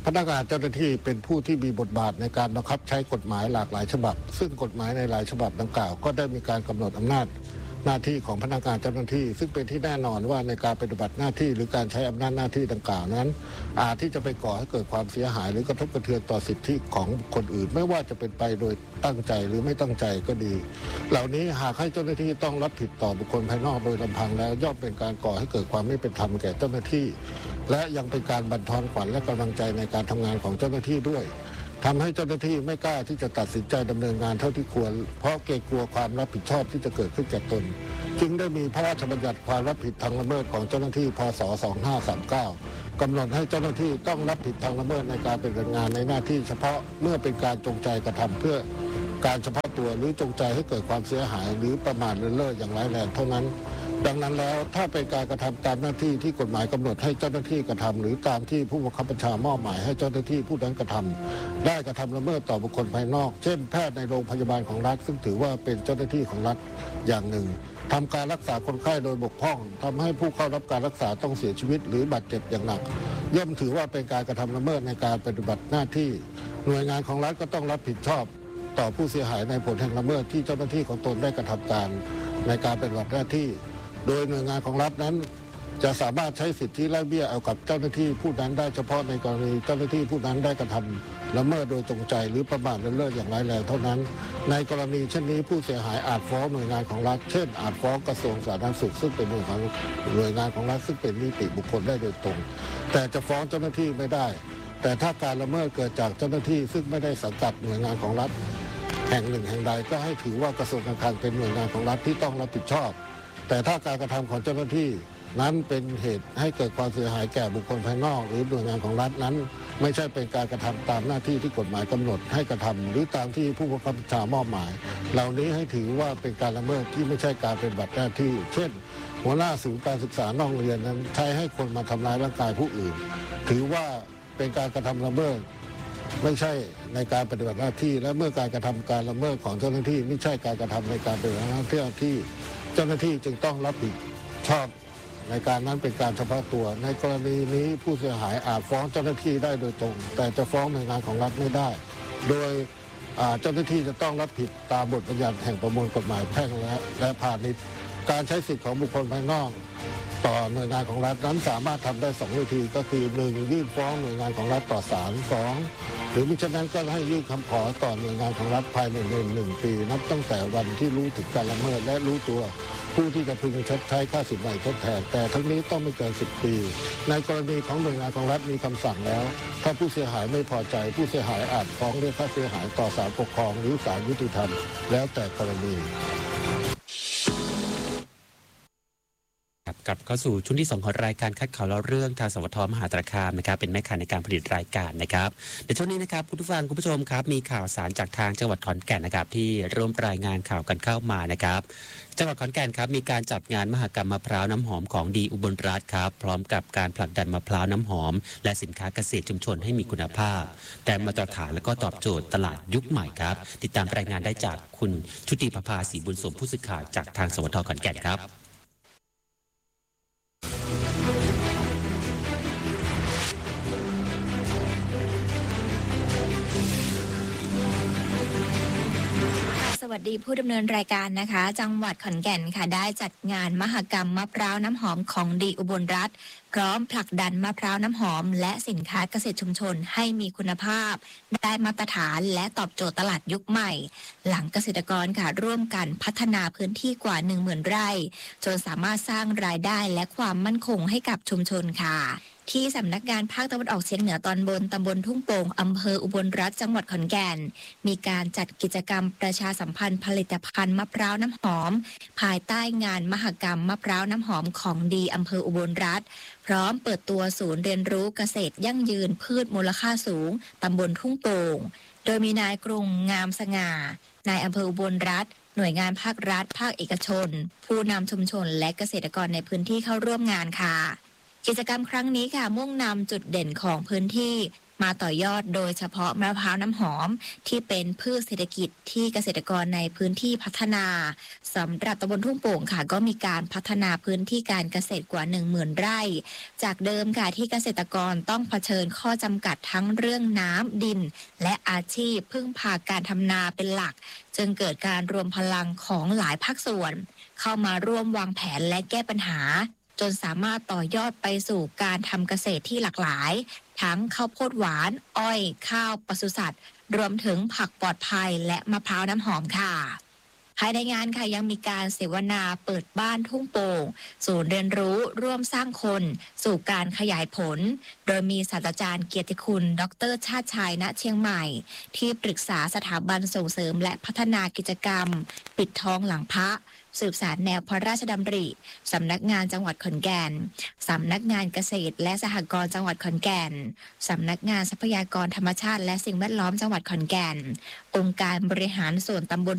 พนักงานเจ้าหน้าที่เป็นผู้ที่มีบทบาทในการบังคับใช้กฎหมายหลากหลายฉบับซึ่งกฎหมายในหลายฉบับดังกล่าวก็ได้มีการกำหนดอำนาจหน้าที่ของพนักงานเจ้าหน้าที่ซึ่งเป็นที่แน่นอนว่าในการปฏิบัติหน้าที่หรือการใช้อำนาจหน้าที่ดังกล่าวนั้นอาจที่จะไปก่อให้เกิดความเสียหายหรือกระทบกระเทือนต่อสิทธิของคนอื่นไม่ว่าจะเป็นไปโดยตั้งใจหรือไม่ตั้งใจก็ดีเหล่านี้หากให้เจ้าหน้าที่ต้องรับผิดต่อบุคคลภายนอกโดยลำพังแล้วย่อมเป็นการก่อให้เกิดความไม่เป็นธรรมแก่เจ้าหน้าที่และยังเป็นการบั่นทอนขวัญและกำลังใจในการทำงานของเจ้าหน้าที่ด้วยทำให้เจ้าหน้าที่ไม่กล้าที่จะตัดสินใจดำเนินงานเท่าที่ควรเพราะเกรงกลัวความรับผิดชอบที่จะเกิดขึ้นแก่ตนจึงได้มีพระราชบัญญัติความรับผิดทางละเมิดของเจ้าหน้าที่พ.ศ. 2539กำหนดให้เจ้าหน้าที่ต้องรับผิดทางละเมิดในการปฏิบัติงานในหน้าที่เฉพาะเมื่อเป็นการจงใจกระทำเพื่อการเฉพาะตัวหรือจงใจให้เกิดความเสียหายหรือประมาทเลินเล่ออย่างร้ายแรงเท่านั้นดังนั้นแล้วถ้าเป็นการกระทำตามหน้าที่ที่กฎหมายกำหนดให้เจ้าหน้าที่กระทำหรือตามที่ผู้บังคับบัญชามอบหมายให้เจ้าหน้าที่ผู้นั้นกระทำได้กระทำละเมิดต่อบุคคลภายนอกเช่นแพทย์ในโรงพยาบาลของรัฐซึ่งถือว่าเป็นเจ้าหน้าที่ของรัฐอย่างหนึ่งทำการรักษาคนไข้โดยบกพร่องทำให้ผู้เข้ารับการรักษาต้องเสียชีวิตหรือบาดเจ็บอย่างหนักย่อมถือว่าเป็นการกระทำละเมิดในการปฏิบัติหน้าที่หน่วยงานของรัฐก็ต้องรับผิดชอบต่อผู้เสียหายในผลแห่งละเมิดที่เจ้าหน้าที่ของตนได้กระทำการในการปฏิบัติหน้าที่โดยหน่วยงานของรัฐนั้นจะสามารถใช้สิทธิไล่เบี้ยเอากับเจ้าหน้าที่ผู้นั้นได้เฉพาะในกรณีเจ้าหน้าที่ผู้นั้นได้กระทำละเมิดโดยจงใจหรือประมาทเลินเล่ออย่างร้ายแรงเท่านั้นในกรณีเช่นนี้ผู้เสียหายอาจฟ้องหน่วยงานของรัฐเช่นอาจฟ้องกระทรวงสาธารณสุขซึ่งเป็นหน่วยงานของรัฐซึ่งเป็นนิติบุคคลได้โดยตรงแต่จะฟ้องเจ้าหน้าที่ไม่ได้แต่ถ้าการละเมิดเกิดจากเจ้าหน้าที่ซึ่งไม่ได้สังกัดหน่วยงานของรัฐแห่งหนึ่งแห่งใดก็ให้ถือว่ากระทรวงการคลังเป็นหน่วยงานของรัฐที่ต้องรับผิดชอบแต่ถ้าการกระทำของเจ้าหน้าที่นั้นเป็นเหตุให้เกิดความเสียหายแก่บุคคลภายนอกหรือหน่วยงานของรัฐนั้นไม่ใช่เป็นการกระทำตามหน้าที่ที่กฎหมายกำหนดให้กระทำหรือตามที่ผู้บังคับบัญชามอบหมายเหล่านี้ให้ถือว่าเป็นการละเมิดที่ไม่ใช่การปฏิบัติหน้าที่เช่นหัวหน้าศูนย์การศึกษานอกเรียนนั้นใช้ให้คนมาทำร้ายร่างกายผู้อื่นถือว่าเป็นการกระทำละเมิดไม่ใช่ในการปฏิบัติหน้าที่และเมื่อการกระทำการละเมิดของเจ้าหน้าที่ไม่ใช่การกระทำในการปฏิบัติหน้าที่เจ้าหน้าที่จึงต้องรับผิดชอบในการนั้นเป็นการเฉพาะตัวในกรณีนี้ผู้เสียหายอาจฟ้องเจ้าหน้าที่ได้โดยตรงแต่จะฟ้องหน่วยงานของรัฐไม่ได้โดยเจ้าหน้าที่จะต้องรับผิดตามบทบัญญัติแห่งประมวลกฎหมายแพ่งและพาณิชย์การใช้สิทธิของบุคคลภายนอกต่อหน่วยงานของรัฐนั้นสามารถทำได้2วิธีก็คือ 1. ยื่นฟ้องหน่วยงานของรัฐต่อศาล 2. หรือมิฉะนั้นก็ให้ยื่นคำขอต่อหน่วยงานของรัฐภายใน1 ปีนับตั้งแต่วันที่รู้ถึงการละเมิดและรู้ตัวผู้ที่จะพึงชดใช้ค่าสินไหมทดแทนแต่ทั้งนี้ต้องไม่เกิน10 ปีในกรณีของหน่วยงานของรัฐมีคำสั่งแล้วถ้าผู้เสียหายไม่พอใจผู้เสียหายอาจฟ้องเรียกค่าเสียหายต่อศาลปกครองหรือศาลยุติธรรมแล้วแต่กรณีกลับเข้าสู่ช่วงที่2ของรายการคัดข่าวเล่าเรื่องทางสวทมหาสารคามนะครับเป็นแม่ข่ายในการผลิตรายการนะครับในช่วงนี้นะครับคุณผู้ฟังคุณผู้ชมครับมีข่าวสารจากทางจังหวัดขอนแก่นนะครับที่ร่วมรายงานข่าวกันเข้ามานะครับจังหวัดขอนแก่นครับมีการจัดงานมหกรรมมะพร้าวน้ำหอมของดีอุบลรัตน์ครับพร้อมกับการผลักดันมะพร้าวน้ำหอมและสินค้าเกษตรชุมชนให้มีคุณภาพแต่มาตรฐานและก็ตอบโจทย์ตลาดยุคใหม่ครับติดตามรายงานได้จากคุณชุติภาศรีบุญสมผู้สื่อข่าวจากทางสวทขอนแก่นครับสวัสดีผู้ดำเนินรายการนะคะจังหวัดขอนแก่นค่ะได้จัดงานมหกรรมมะพร้าวน้ำหอมของดีอุบลรัตน์พร้อมผลักดันมะพร้าวน้ำหอมและสินค้าเกษตรชุมชนให้มีคุณภาพได้มาตรฐานและตอบโจทย์ตลาดยุคใหม่หลังเกษตรกรค่ะร่วมกันพัฒนาพื้นที่กว่า 10,000 ไร่จนสามารถสร้างรายได้และความมั่นคงให้กับชุมชนค่ะที่สำนักงานภาคตะวันออกเฉียงเหนือตอนบนตำบลทุ่งโป่งอำเภออุบลรัตน์จังหวัดขอนแก่นมีการจัดกิจกรรมประชาสัมพันธ์ผลิตภัณฑ์มะพร้าวน้ำหอมภายใต้งานมหกรรมมะพร้าวน้ำหอมของดีอำเภออุบลรัตน์พร้อมเปิดตัวศูนย์เรียนรู้เกษตรยั่งยืนพืชมูลค่าสูงตำบลทุ่งโป่งโดยมีนายกรุงงามสง่านายอำเภออุบลรัตน์หน่วยงานภาครัฐภาคเอกชนผู้นำชุมชนและเกษตรกรในพื้นที่เข้าร่วมงานค่ะกิจกรรมครั้งนี้ค่ะมุ่งนำจุดเด่นของพื้นที่มาต่อยอดโดยเฉพาะมะพร้าวน้ำหอมที่เป็นพืชเศรษฐกิจที่เกษตรกรในพื้นที่พัฒนาสำหรับตำบลทุ่งโป่งค่ะก็มีการพัฒนาพื้นที่การเกษตรกว่า 10,000 ไร่จากเดิมค่ะที่เกษตรกรต้องเผชิญข้อจำกัดทั้งเรื่องน้ำดินและอาชีพพึ่งพาการทำนาเป็นหลักจึงเกิดการรวมพลังของหลายภาคส่วนเข้ามาร่วมวางแผนและแก้ปัญหาจนสามารถต่อยอดไปสู่การทำเกษตรที่หลากหลายทั้งข้าวโพดหวานอ้อยข้าวปศุสัตว์รวมถึงผักปลอดภัยและมะพร้าวน้ำหอมค่ะภายในงานค่ะยังมีการเสวนาเปิดบ้านทุ่งโป่งศูนย์เรียนรู้ร่วมสร้างคนสู่การขยายผลโดยมีศาสตราจารย์เกียรติคุณดร.ชาติชายณเชียงใหม่ที่ปรึกษาสถาบันส่งเสริมและพัฒนากิจกรรมปิดทองหลังพระสืบสานแนวพระราชดำริสำนักงานจังหวัดขอนแก่นสำนักงานเกษตรและสหกรณ์จังหวัดขอนแก่นสำนักงานทรัพยากรธรรมชาติและสิ่งแวดล้อมจังหวัดขอนแก่นองค์การบริหารส่วนตำบล